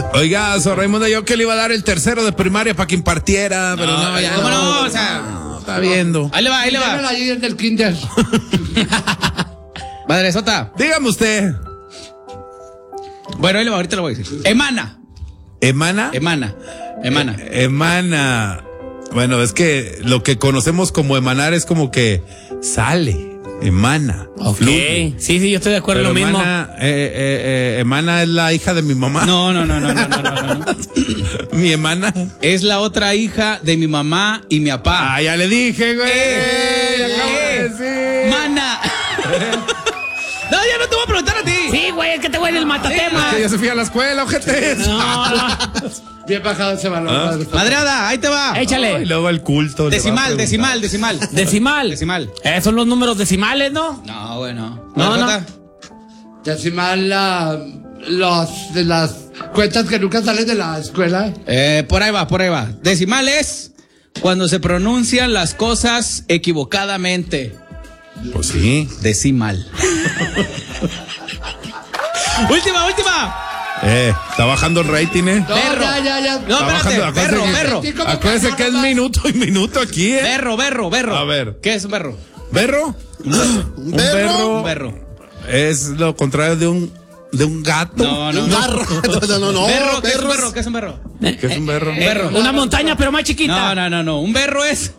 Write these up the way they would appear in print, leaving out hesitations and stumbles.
Oiga, Sor Raimundo, yo que le iba a dar el tercero de primaria para que impartiera, pero no, ya ¿cómo no? O sea, no, está viendo. Ahí le va. La ayuda del kinder. Madre sota. Dígame usted. Bueno, ahí le va, ahorita lo voy a decir. Emana. ¿Emana? Emana. Bueno, es que lo que conocemos como emanar es como que sale, emana. Ok. Fluye. Sí, yo estoy de acuerdo en Pero lo mismo. Emana es la hija de mi mamá. No. Mi Emana. Es la otra hija de mi mamá y mi papá. Ah, ya le dije, güey. Acabo de decir. Mana. No, ya no te voy a preguntar a ti. Sí, güey, es que te voy del matatema. Que ya se fui a la escuela, ojete. No. Bien bajado ese balón. Madreada, ahí te va. Y Échale. luego el culto. Decimal. Decimal. Son los números decimales, ¿no? No, bueno. No. Decimal de las cuentas que nunca salen de la escuela. Por ahí va. Decimal es cuando se pronuncian las cosas equivocadamente. Pues sí. Decimal. Última. Está bajando el rating, No, Perro. ya. No, Está espérate. bajando, Perro. Acuérdense que es minuto y minuto aquí, Berro. A ver. ¿Qué es un berro? ¿Berro? Un berro. Un berro. Es lo contrario de un gato. No. No. Berro, ¿qué es un berro? ¿Qué es un berro? ¿Qué es un berro? Berro. Una montaña, pero más chiquita. No. Un berro es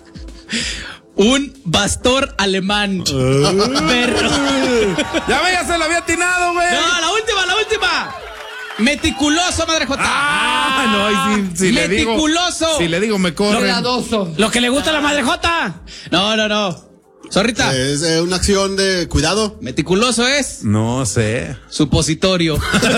un pastor alemán. Berro. Ya se lo había atinado, güey. No, la última. Meticuloso, madre Jota. No, y si le digo. Meticuloso. Si le digo, me corre. Cuidadoso. Lo que le gusta a la madre Jota. No. Zorrita. Es una acción de cuidado. Meticuloso es No sé. supositorio.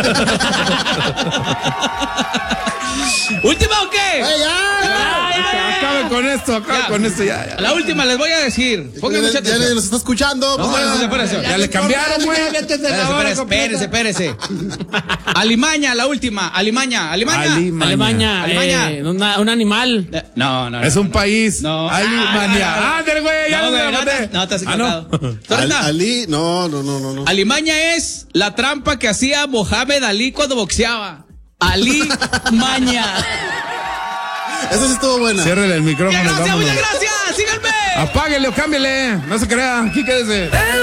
¿Última o qué? Acabe con esto, ya. La última les voy a decir. Pongan mucha Ya atención. nos está escuchando. No, espérense. Ya le cambiaron, güey. Espérese. Alimaña, la última. Alimaña. Alemania. Un animal. No. Es un país. No. Alemania. Ándale, güey. Ya No, lo güey, maté. no te has no. equivocado. Zorrita. Ali, no. Alimaña es la trampa que hacía Mohamed Ali cuando boxeaba. Ali Maña. Esa sí estuvo buena. Ciérrele el micrófono. Muchas vámonos. gracias. Síganme. Apáguele o cámbiale. No se crea. Aquí quédese.